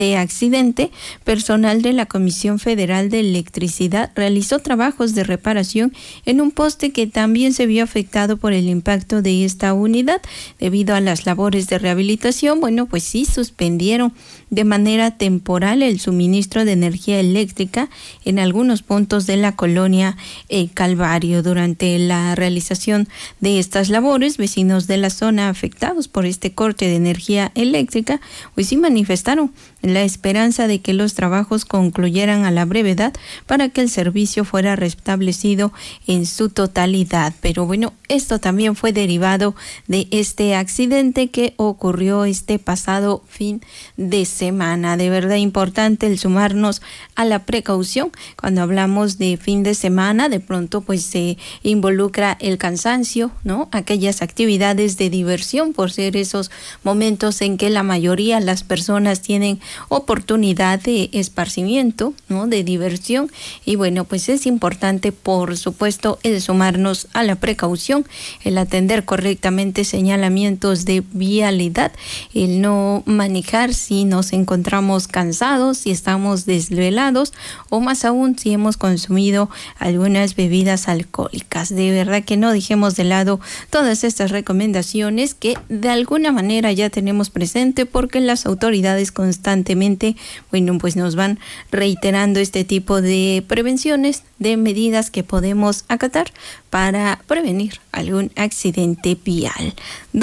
accidente, personal de la Comisión Federal de Electricidad realizó trabajos de reparación en un poste que también se vio afectado por el impacto de esta unidad. Debido a las labores de rehabilitación, pues sí suspendieron de manera temporal el suministro de energía eléctrica en algunos puntos de la colonia Calvario. Durante la realización de estas labores, vecinos de la zona afectados por este corte de energía eléctrica, sí manifestaron la esperanza de que los trabajos concluyeran a la brevedad para que el servicio fuera restablecido en su totalidad. Pero esto también fue derivado de este accidente que ocurrió este pasado fin de semana. De verdad importante el sumarnos a la precaución. Cuando hablamos de fin de semana, de pronto se involucra el cansancio, ¿no? Aquellas actividades de diversión, por ser esos momentos en que la mayoría de las personas tienen oportunidad de esparcimiento, ¿no? De diversión. Y es importante, por supuesto, el sumarnos a la precaución, el atender correctamente señalamientos de vialidad, el no manejar si nos encontramos cansados, si estamos desvelados o más aún si hemos consumido algunas bebidas alcohólicas. De verdad que no dejemos de lado todas estas recomendaciones que de alguna manera ya tenemos presente, porque las autoridades constantemente nos van reiterando este tipo de prevenciones, de medidas que podemos acatar para prevenir algún accidente vial.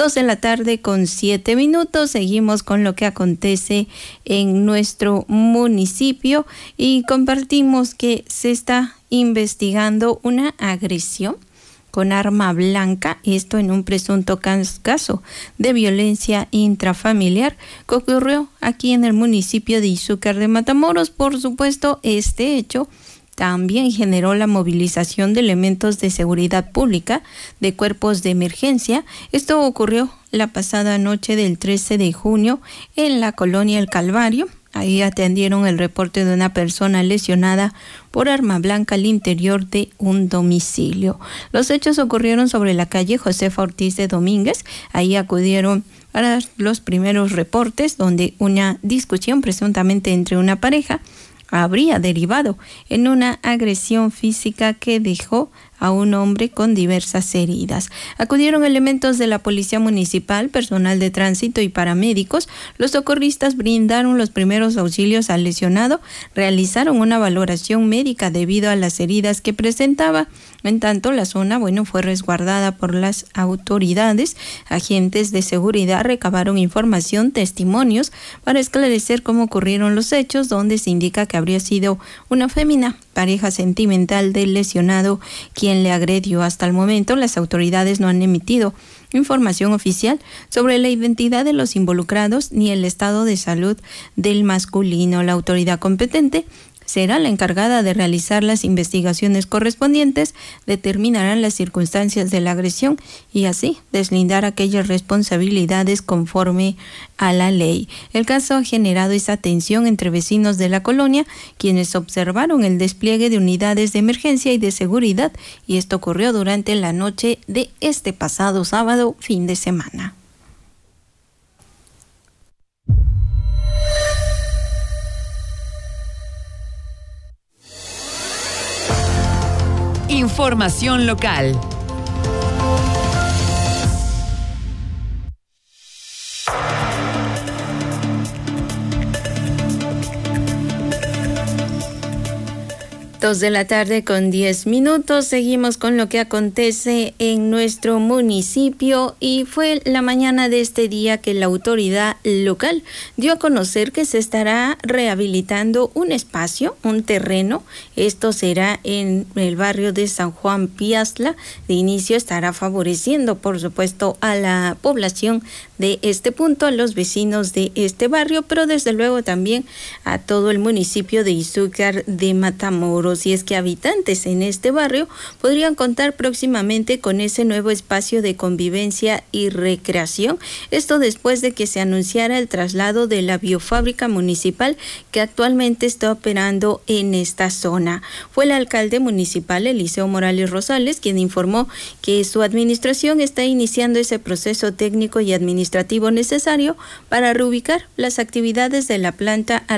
2:07 p.m. Seguimos con lo que acontece en nuestro municipio y compartimos que se está investigando una agresión con arma blanca, esto en un presunto caso de violencia intrafamiliar que ocurrió aquí en el municipio de Izúcar de Matamoros. Por supuesto, este hecho también generó la movilización de elementos de seguridad pública, de cuerpos de emergencia. Esto ocurrió la pasada noche del 13 de junio en la colonia El Calvario. Ahí atendieron el reporte de una persona lesionada por arma blanca al interior de un domicilio. Los hechos ocurrieron sobre la calle Josefa Ortiz de Domínguez. Ahí acudieron para los primeros reportes, donde una discusión presuntamente entre una pareja habría derivado en una agresión física que dejó a un hombre con diversas heridas. Acudieron elementos de la Policía Municipal, personal de tránsito y paramédicos. Los socorristas brindaron los primeros auxilios al lesionado, realizaron una valoración médica debido a las heridas que presentaba. En tanto, la zona, fue resguardada por las autoridades. Agentes de seguridad recabaron información, testimonios, para esclarecer cómo ocurrieron los hechos, donde se indica que habría sido una fémina, pareja sentimental del lesionado, quien le agredió. Hasta el momento, las autoridades no han emitido información oficial sobre la identidad de los involucrados ni el estado de salud del masculino. La autoridad competente será la encargada de realizar las investigaciones correspondientes, determinarán las circunstancias de la agresión y así deslindar aquellas responsabilidades conforme a la ley. El caso ha generado esa tensión entre vecinos de la colonia, quienes observaron el despliegue de unidades de emergencia y de seguridad, y esto ocurrió durante la noche de este pasado sábado, fin de semana. Información local. Dos de la tarde con 10 minutos. Seguimos con lo que acontece en nuestro municipio, y fue la mañana de este día que la autoridad local dio a conocer que se estará rehabilitando un espacio, un terreno. Esto será en el barrio de San Juan Piazla. De inicio estará favoreciendo, por supuesto, a la población de este punto, a los vecinos de este barrio, pero desde luego también a todo el municipio de Izúcar de Matamoros. futuros, y es que habitantes en este barrio podrían contar próximamente con ese nuevo espacio de convivencia y recreación. Esto después de que se anunciara el traslado de la biofábrica municipal que actualmente está operando en esta zona. Fue el alcalde municipal, Eliseo Morales Rosales, quien informó que su administración está iniciando ese proceso técnico y administrativo necesario para reubicar las actividades de la planta